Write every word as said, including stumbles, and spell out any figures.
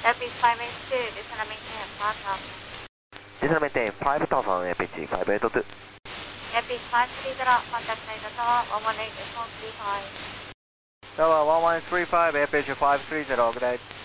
Airpage five eight two, descend and maintain at five thousand. Descend and maintain five thousand, Airpage five eight two. Airpage five three zero, contact Naida Tower one one eight one three five. Tower one one three five, Airpage five three zero, good night.